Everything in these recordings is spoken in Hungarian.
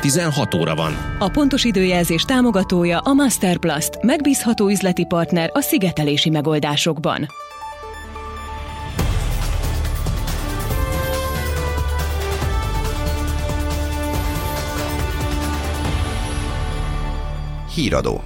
16 óra van. A pontos időjelzés támogatója a Masterplast, megbízható üzleti partner a szigetelési megoldásokban. Híradó.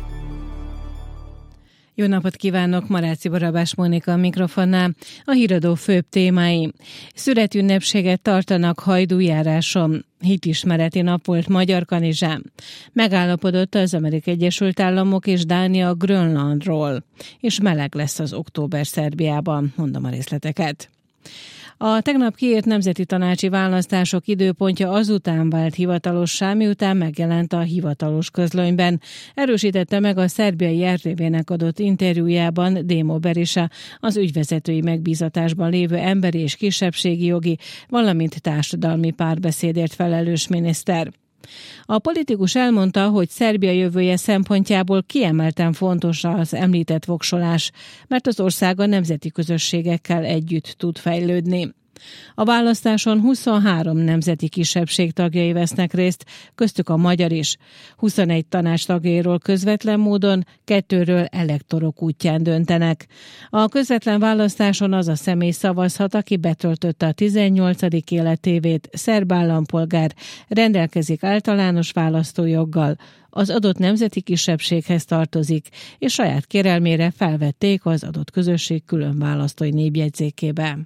Jó napot kívánok, Maráci Barabás Mónika a mikrofonnál. A híradó főbb témái. Születőünnepséget tartanak Hajdújáráson. Hitismereti nap volt Magyarkanizsán. Megállapodott az Amerikai Egyesült Államok és Dánia Grönlandról. És meleg lesz az október Szerbiában, mondom a részleteket. A tegnap kiírt nemzeti tanácsi választások időpontja azután vált hivatalossá, miután megjelent a hivatalos közlönyben. Erősítette meg a szerbiai RTV-nek adott interjújában Démo Berisa, az ügyvezetői megbízatásban lévő emberi és kisebbségi jogi, valamint társadalmi párbeszédért felelős miniszter. A politikus elmondta, hogy Szerbia jövője szempontjából kiemelten fontos az említett voksolás, mert az ország a nemzeti közösségekkel együtt tud fejlődni. A választáson 23 nemzeti kisebbség tagjai vesznek részt, köztük a magyar is. 21 tanács tagjairól közvetlen módon, 2-ről elektorok útján döntenek. A közvetlen választáson az a személy szavazhat, aki betöltötte a 18. életévét, szerb állampolgár, rendelkezik általános választójoggal, az adott nemzeti kisebbséghez tartozik, és saját kérelmére felvették az adott közösség külön választói névjegyzékébe.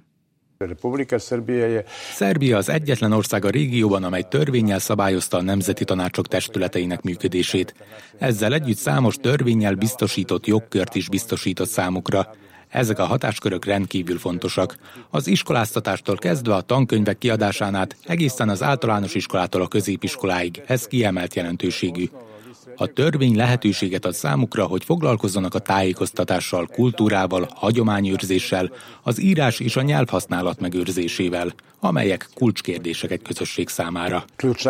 Szerbia az egyetlen ország a régióban, amely törvénnyel szabályozta a nemzeti tanácsok testületeinek működését. Ezzel együtt számos törvénnyel biztosított jogkört is biztosított számukra. Ezek a hatáskörök rendkívül fontosak. Az iskoláztatástól kezdve a tankönyvek kiadásán át egészen az általános iskolától a középiskoláig. Ez kiemelt jelentőségű. A törvény lehetőséget ad számukra, hogy foglalkozzanak a tájékoztatással, kultúrával, hagyományőrzéssel, az írás és a nyelvhasználat megőrzésével, amelyek kulcskérdések egy közösség számára.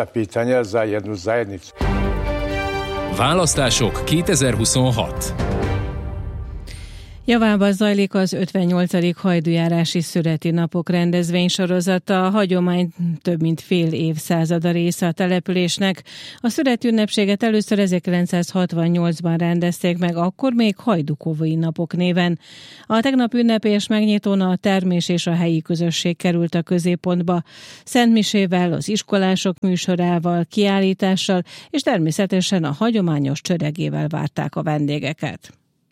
Választások 2026. Javában zajlik az 58. hajdújárási születi napok rendezvénysorozata. A hagyomány több mint fél évszázada része a településnek. A születőünnepséget először 1968-ban rendezték meg, akkor még Hajdukovói napok néven. A tegnap ünnepés megnyitón a termés és a helyi közösség került a középpontba. Szentmisével, az iskolások műsorával, kiállítással és természetesen a hagyományos csöregével várták a vendégeket.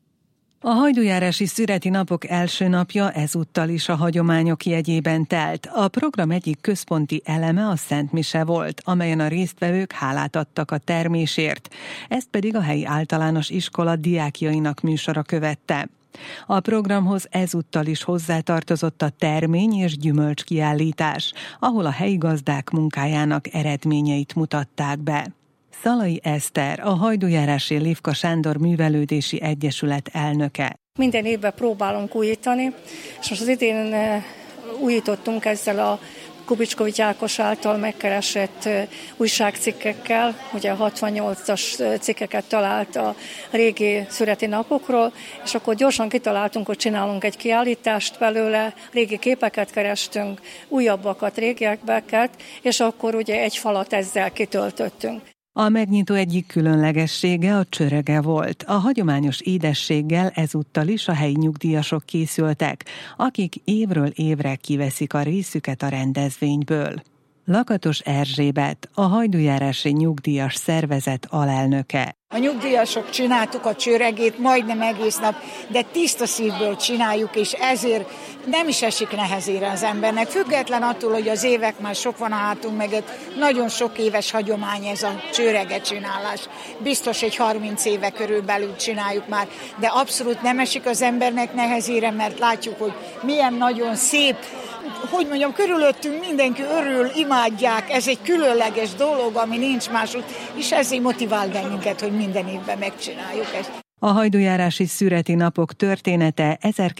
A hajdújárási születi napok első napja ezúttal is a hagyományok jegyében telt. A program egyik központi eleme a Szentmise volt, amelyen a résztvevők hálát adtak a termésért. Ezt pedig a helyi általános iskola diákjainak műsora követte. A programhoz ezúttal is hozzátartozott a termény- és gyümölcskiállítás, ahol a helyi gazdák munkájának eredményeit mutatták be. Szalai Eszter, a Hajdújárási Lévka Sándor Művelődési Egyesület elnöke. Minden évben próbálunk újítani, és most az idén újítottunk ezzel a Kubicskovics Ákos által megkeresett újságcikkekkel. Ugye a 68-as cikkeket talált a régi születi napokról, és akkor gyorsan kitaláltunk, hogy csinálunk egy kiállítást belőle, régi képeket kerestünk, újabbakat, régiekbeket, és akkor ugye egy falat ezzel kitöltöttünk. A megnyitó egyik különlegessége a csörege volt. A hagyományos édességgel ezúttal is a helyi nyugdíjasok készültek, akik évről évre kiveszik a részüket a rendezvényből. Lakatos Erzsébet, a Hajdújárási Nyugdíjas Szervezet alelnöke. A nyugdíjasok csináltuk a csöregét majdnem egész nap, de tiszta szívből csináljuk, és ezért nem is esik nehezére az embernek. Független attól, hogy az évek már sok van a hátunk mögött, nagyon sok éves hagyomány ez a csöregecsinálás. Biztos egy 30 éve körülbelül csináljuk már, de abszolút nem esik az embernek nehezére, mert látjuk, hogy milyen nagyon szép, hogy mondjam, körülöttünk mindenki örül, imádják, ez egy különleges dolog, ami nincs másút, és ezért motivál bennünket, hogy minden évben megcsináljuk ezt. A hajdújárási születi napok története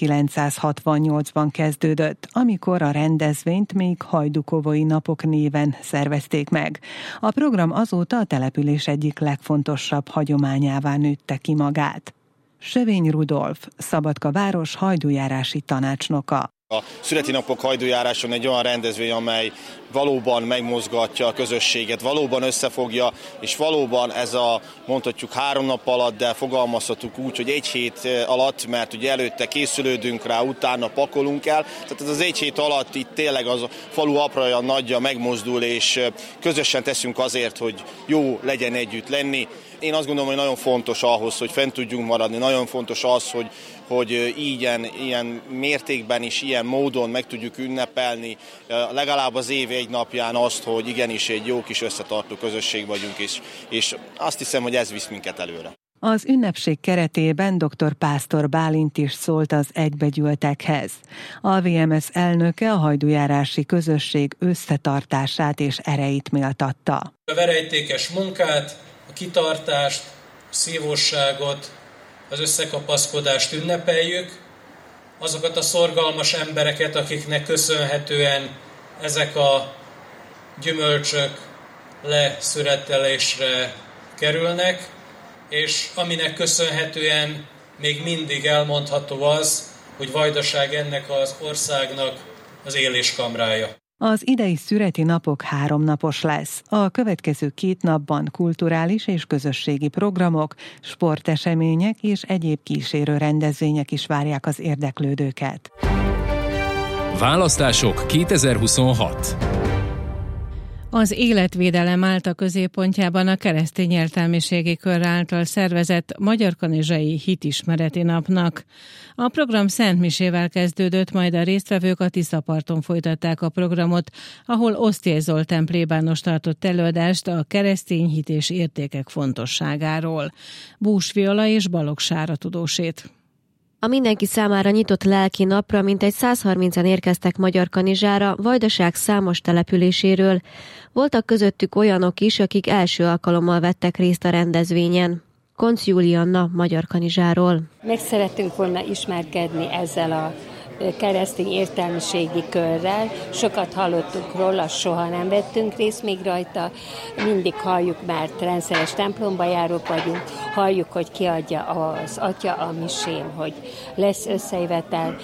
1968-ban kezdődött, amikor a rendezvényt még Hajdukovói napok néven szervezték meg. A program azóta a település egyik legfontosabb hagyományává nőtte ki magát. Sövény Rudolf, Szabadka város hajdújárási tanácsnoka. A születi napok hajdújáráson egy olyan rendezvény, amely valóban megmozgatja a közösséget, valóban összefogja, és valóban ez a, mondhatjuk 3 nap alatt, de fogalmazhatunk úgy, hogy 1 hét alatt, mert ugye előtte készülődünk rá, utána pakolunk el, tehát ez az 1 hét alatt itt tényleg az a falu apraja nagyja megmozdul, és közösen teszünk azért, hogy jó legyen együtt lenni. Én azt gondolom, hogy nagyon fontos ahhoz, hogy fent tudjunk maradni, nagyon fontos az, hogy ilyen mértékben is, ilyen módon meg tudjuk ünnepelni legalább az év 1 napján azt, hogy igenis egy jó kis összetartó közösség vagyunk, és azt hiszem, hogy ez visz minket előre. Az ünnepség keretében dr. Pásztor Bálint is szólt az egybegyűltekhez. A VMS elnöke a hajdújárási közösség összetartását és erejét méltatta. A verejtékes munkát, a kitartást, a szívósságot, az összekapaszkodást ünnepeljük, azokat a szorgalmas embereket, akiknek köszönhetően ezek a gyümölcsök leszüretelésre kerülnek, és aminek köszönhetően még mindig elmondható az, hogy Vajdaság ennek az országnak az éléskamrája. Az idei szüreti napok 3 napos lesz. A következő 2 napban kulturális és közösségi programok, sportesemények és egyéb kísérő rendezvények is várják az érdeklődőket. Választások 2026. Az életvédelem állt a középpontjában a keresztény értelmiségi kör által szervezett Magyarkanizsai Hitismereti Napnak. A program szentmisével kezdődött, majd a résztvevők a Tiszaparton folytatták a programot, ahol Osztiai Zoltán plébános tartott előadást a keresztény hit és értékek fontosságáról. Bús Viola és Balogh Sára tudósít. A mindenki számára nyitott lelki napra mintegy 130-an érkeztek Magyarkanizsára, Vajdaság számos településéről. Voltak közöttük olyanok is, akik első alkalommal vettek részt a rendezvényen. Koncz Julianna Magyarkanizsáról. Meg szerettünk volna ismerkedni ezzel a keresztény értelmiségi körrel. Sokat hallottunk róla, soha nem vettünk részt még rajta. Mindig halljuk, mert rendszeres templomba járók vagyunk, halljuk, hogy kiadja az atya a misén, hogy lesz összejövetel,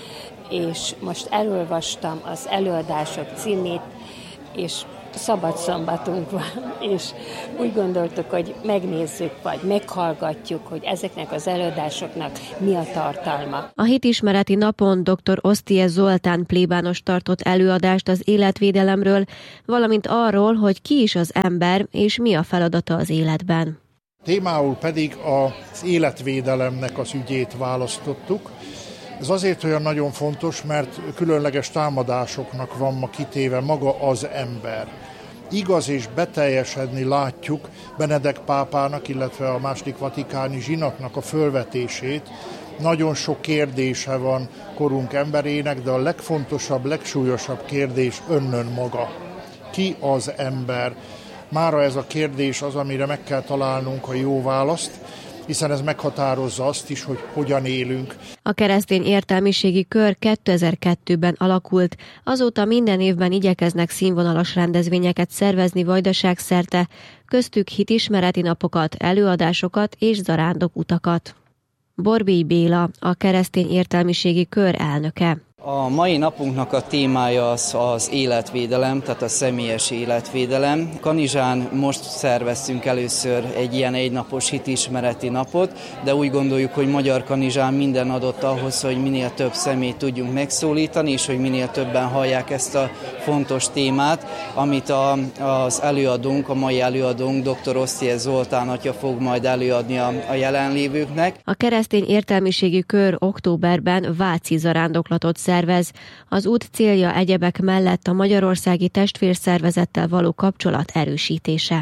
és most elolvastam az előadások címét, és szabad szombatunk van, és úgy gondoltuk, hogy megnézzük, vagy meghallgatjuk, hogy ezeknek az előadásoknak mi a tartalma. A hitismereti napon dr. Osztiai Zoltán plébános tartott előadást az életvédelemről, valamint arról, hogy ki is az ember, és mi a feladata az életben. Témául pedig az életvédelemnek az ügyét választottuk. Ez azért olyan nagyon fontos, mert különleges támadásoknak van ma kitéve maga az ember. Igaz és beteljesedni látjuk Benedek pápának, illetve a II. Vatikáni zsinatnak a fölvetését. Nagyon sok kérdése van korunk emberének, de a legfontosabb, legsúlyosabb kérdés önnön maga. Ki az ember? Mára ez a kérdés az, amire meg kell találnunk a jó választ, hiszen ez meghatározza azt is, hogy hogyan élünk. A keresztény értelmiségi kör 2002-ben alakult, azóta minden évben igyekeznek színvonalas rendezvényeket szervezni Vajdaság szerte, köztük hitismereti napokat, előadásokat és zarándokutakat. Borbély Béla, a keresztény értelmiségi kör elnöke. A mai napunknak a témája az életvédelem, tehát a személyes életvédelem. Kanizsán most szerveztünk először egy ilyen egynapos hitismereti napot, de úgy gondoljuk, hogy Magyarkanizsán minden adott ahhoz, hogy minél több személyt tudjunk megszólítani, és hogy minél többen hallják ezt a fontos témát, amit az előadónk, a mai előadónk, dr. Osztiai Zoltán atya fog majd előadni a jelenlévőknek. A keresztény értelmiségi kör októberben váci zarándoklatot szervez. Az út célja egyebek mellett a magyarországi testvérszervezettel való kapcsolat erősítése.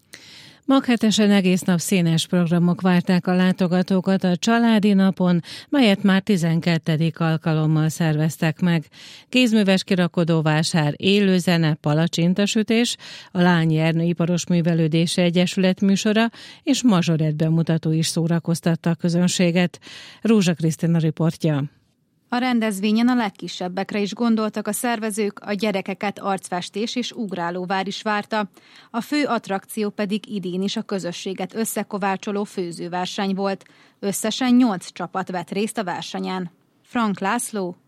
Maghetesen egész nap színes programok várták a látogatókat a családi napon, melyet már 12. alkalommal szerveztek meg. Kézműves kirakodóvásár, élőzene, palacsintasütés, a Lányi Ernő Iparos Művelődési Egyesület műsora és mazsorett bemutató is szórakoztatta a közönséget. Rózsa Krisztina riportja. A rendezvényen a legkisebbekre is gondoltak a szervezők, a gyerekeket arcfestés és ugrálóvár is várta. A fő attrakció pedig idén is a közösséget összekovácsoló főzőverseny volt. Összesen 8 csapat vett részt a versenyen. Frank László,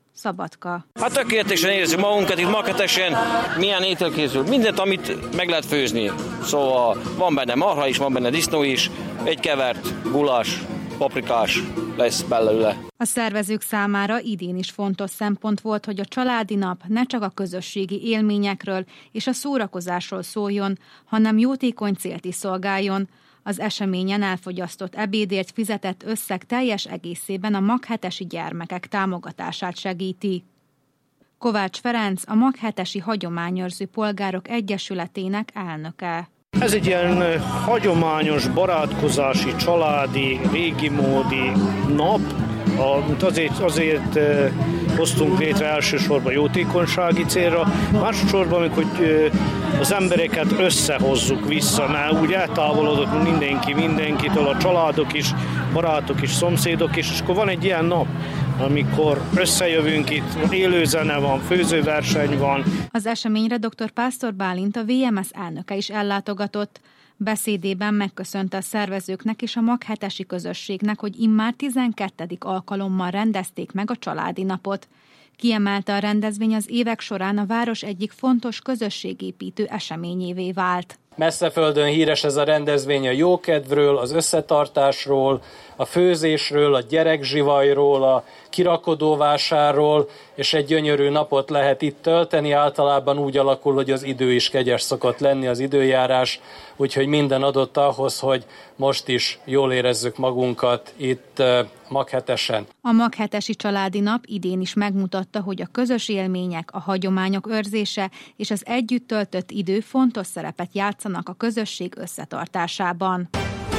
Szabadka. Hát tökéletesen érezzük magunkat itt Maghetesen, milyen étel készül, mindent, amit meg lehet főzni. Szóval van benne marha is, van benne disznó is, egy kevert, gulás, paprikás lesz belőle. A szervezők számára idén is fontos szempont volt, hogy a családi nap ne csak a közösségi élményekről és a szórakozásról szóljon, hanem jótékony célt is szolgáljon. Az eseményen elfogyasztott ebédért fizetett összeg teljes egészében a maghetesi gyermekek támogatását segíti. Kovács Ferenc, a Maghetesi Hagyományőrző Polgárok Egyesületének elnöke. Ez egy ilyen hagyományos, barátkozási, családi, régi módi nap. Azért hoztunk létre elsősorban jótékonysági célra, másodszorban, hogy az embereket összehozzuk vissza, mert úgy eltávolodott mindenkitől, a családok is, barátok is, szomszédok is, és akkor van egy ilyen nap, amikor összejövünk itt, élő zene van, főzőverseny van. Az eseményre dr. Pásztor Bálint, a VMS elnöke is ellátogatott. Beszédében megköszönte a szervezőknek és a maghetesi közösségnek, hogy immár 12. alkalommal rendezték meg a családi napot. Kiemelte, a rendezvény az évek során a város egyik fontos közösségépítő eseményévé vált. Messzeföldön híres ez a rendezvény a jókedvről, az összetartásról, a főzésről, a gyerekzsivajról, a kirakodóvásárról, és egy gyönyörű napot lehet itt tölteni. Általában úgy alakul, hogy az idő is kegyes szokott lenni, az időjárás, úgyhogy minden adott ahhoz, hogy most is jól érezzük magunkat itt Maghetesen. A Maghetesi Családi Nap idén is megmutatta, hogy a közös élmények, a hagyományok őrzése és az együtt töltött idő fontos szerepet játszanak a közösség összetartásában.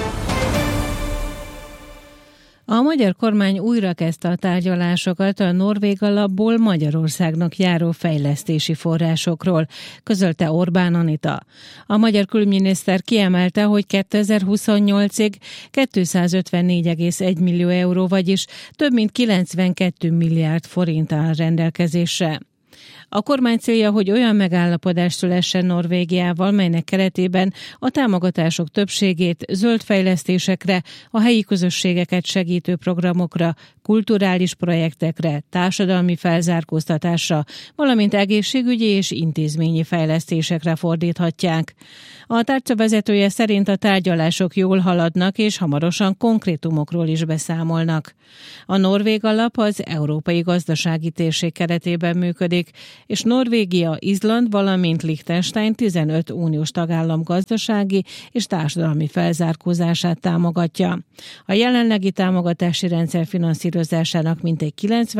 A magyar kormány újra kezdte a tárgyalásokat a norvég alapból Magyarországnak járó fejlesztési forrásokról, közölte Orbán Anita. A magyar külügyminiszter kiemelte, hogy 2028-ig 254,1 millió euró, vagyis több mint 92 milliárd forint áll rendelkezésre. A kormány célja, hogy olyan megállapodás szülessen Norvégiával, melynek keretében a támogatások többségét zöld fejlesztésekre, a helyi közösségeket segítő programokra, kulturális projektekre, társadalmi felzárkóztatásra, valamint egészségügyi és intézményi fejlesztésekre fordíthatják. A tárca vezetője szerint a tárgyalások jól haladnak, és hamarosan konkrétumokról is beszámolnak. A norvég alap az Európai Gazdasági Térség keretében működik, és Norvégia, Izland, valamint Liechtenstein 15 uniós tagállam gazdasági és társadalmi felzárkózását támogatja. A jelenlegi támogatási rendszer finanszírozásának mintegy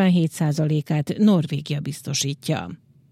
97%-át Norvégia biztosítja.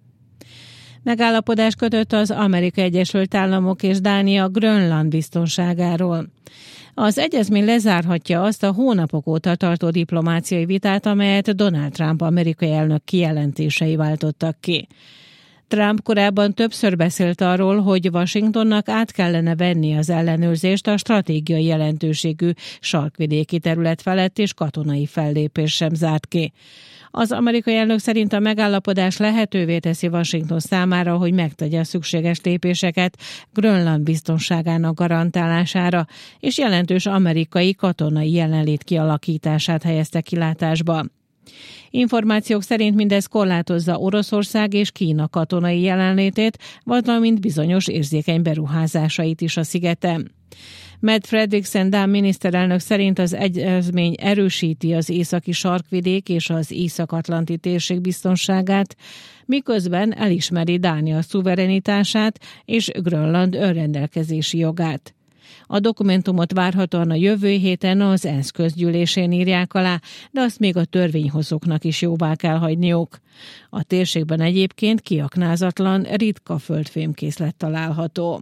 Megállapodást kötött az Amerikai Egyesült Államok és Dánia Grönland biztonságáról. Az egyezmény lezárhatja azt a hónapok óta tartó diplomáciai vitát, amelyet Donald Trump amerikai elnök kijelentései váltottak ki. Trump korábban többször beszélt arról, hogy Washingtonnak át kellene venni az ellenőrzést a stratégiai jelentőségű sarkvidéki terület felett, és katonai fellépés sem zárt ki. Az amerikai elnök szerint a megállapodás lehetővé teszi Washington számára, hogy megtegye a szükséges lépéseket Grönland biztonságának garantálására, és jelentős amerikai katonai jelenlét kialakítását helyezte kilátásba. Információk szerint mindez korlátozza Oroszország és Kína katonai jelenlétét, valamint bizonyos érzékeny beruházásait is a szigeten. Matt Fredriksen Dán miniszterelnök szerint az egyezmény erősíti az északi sarkvidék és az észak-atlanti térség biztonságát, miközben elismeri Dánia szuverenitását és Grönland önrendelkezési jogát. A dokumentumot várhatóan a jövő héten az ENSZ közgyűlésén írják alá, de azt még a törvényhozóknak is jóvá kell hagyniuk. A térségben egyébként kiaknázatlan, ritka földfémkészlet található.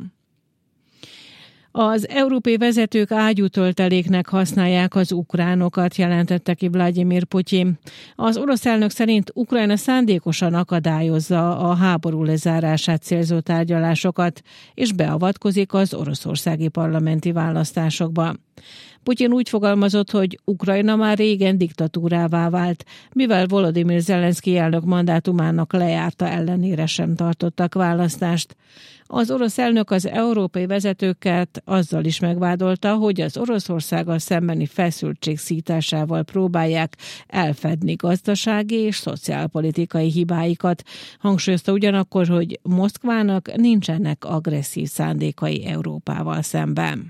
Az európai vezetők ágyútölteléknek használják az ukránokat, jelentette ki Vladimir Putyin. Az orosz elnök szerint Ukrajna szándékosan akadályozza a háború lezárását célzó tárgyalásokat, és beavatkozik az oroszországi parlamenti választásokba. Putyin úgy fogalmazott, hogy Ukrajna már régen diktatúrává vált, mivel Volodymyr Zelenszky elnök mandátumának lejárta ellenére sem tartottak választást. Az orosz elnök az európai vezetőket azzal is megvádolta, hogy az Oroszországgal szembeni feszültség szításával próbálják elfedni gazdasági és szociálpolitikai hibáikat. Hangsúlyozta ugyanakkor, hogy Moszkvának nincsenek agresszív szándékai Európával szemben.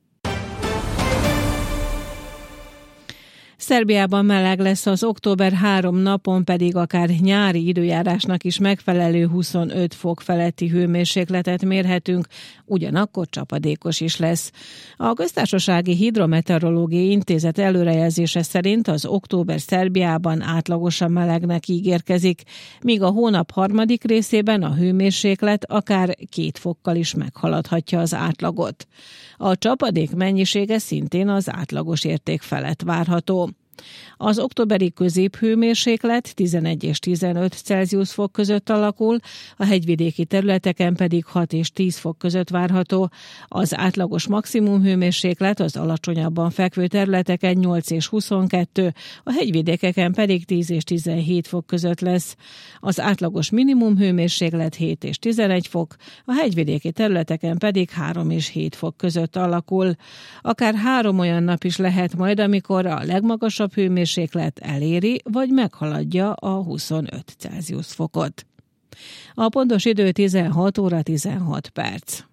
Szerbiában meleg lesz, az október 3 napon pedig akár nyári időjárásnak is megfelelő 25 fok feletti hőmérsékletet mérhetünk, ugyanakkor csapadékos is lesz. A Köztársasági Hidrometeorológiai Intézet előrejelzése szerint az október Szerbiában átlagosan melegnek ígérkezik, míg a hónap harmadik részében a hőmérséklet akár 2 fokkal is meghaladhatja az átlagot. A csapadék mennyisége szintén az átlagos érték felett várható. Az októberi középhőmérséklet 11 és 15 Celsius fok között alakul, a hegyvidéki területeken pedig 6 és 10 fok között várható. Az átlagos maximum hőmérséklet az alacsonyabban fekvő területeken 8 és 22, a hegyvidékeken pedig 10 és 17 fok között lesz. Az átlagos minimum hőmérséklet 7 és 11 fok, a hegyvidéki területeken pedig 3 és 7 fok között alakul. Akár 3 olyan nap is lehet majd, amikor a legmagasabb hőmérséklet eléri vagy meghaladja a 25 Celsius fokot. A pontos idő 16 óra 16 perc.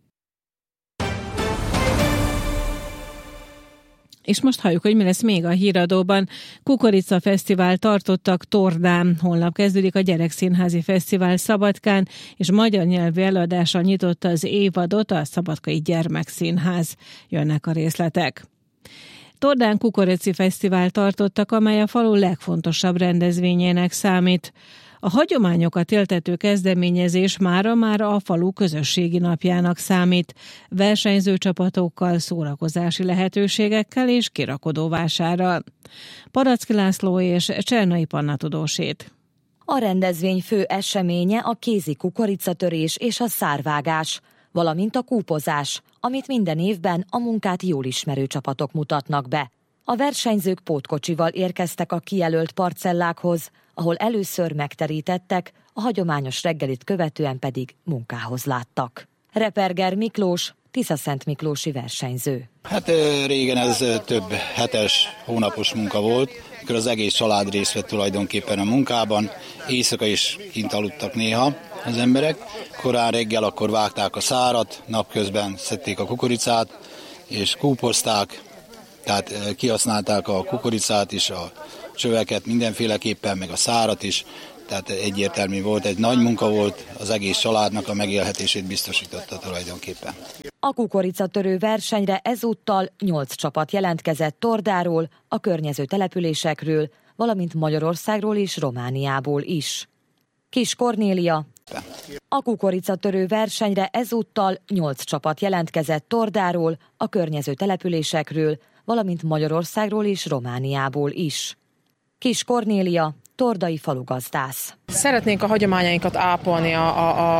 És most halljuk, hogy mi lesz még a híradóban. Kukorica Fesztivál tartottak Tordán. Holnap kezdődik a Gyerekszínházi Fesztivál Szabadkán, és magyar nyelvű előadással nyitotta az évadot a Szabadkai Gyermekszínház. Jönnek a részletek. Tordán Kukorici Fesztivál tartottak, amely a falu legfontosabb rendezvényének számít. A hagyományokat éltető kezdeményezés mára már a falu közösségi napjának számít. Versenyző csapatokkal, szórakozási lehetőségekkel és kirakodóvásárral. Paracki László és Csernai Panna tudósít. A rendezvény fő eseménye a kézi kukoricatörés és a szárvágás, valamint a kúpozás, amit minden évben a munkát jól ismerő csapatok mutatnak be. A versenyzők pótkocsival érkeztek a kijelölt parcellákhoz, ahol először megterítettek, a hagyományos reggelit követően pedig munkához láttak. Reperger Miklós, Tiszaszentmiklósi versenyző. Hát régen ez több hetes, hónapos munka volt, amikor az egész család részt vett tulajdonképpen a munkában, éjszaka is kint aludtak néha az emberek. Korán reggel akkor vágták a szárat, napközben szedték a kukoricát, és kúpozták, tehát kihasználták a kukoricát is, a csöveket mindenféleképpen, meg a szárat is, tehát egyértelmű volt, egy nagy munka volt, az egész családnak a megélhetését biztosította tulajdonképpen. A kukoricatörő versenyre ezúttal 8 csapat jelentkezett Tordáról, a környező településekről, valamint Magyarországról és Romániából is. Kis Kornélia. A kukoricatörő versenyre ezúttal 8 csapat jelentkezett Tordáról, a környező településekről, valamint Magyarországról és Romániából is. Kis Kornélia, tordai falugazdász. Szeretnénk a hagyományainkat ápolni a